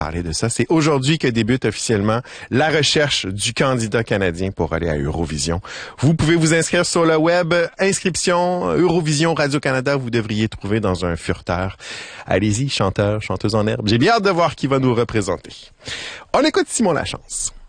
Parler de ça. C'est aujourd'hui que débute officiellement la recherche du candidat canadien pour aller à Eurovision. Vous pouvez vous inscrire sur le web. Inscription Eurovision Radio-Canada. Vous devriez trouver dans un furteur. Allez-y, chanteur, chanteuse en herbe. J'ai bien hâte de voir qui va nous représenter. On écoute Simon Lachance.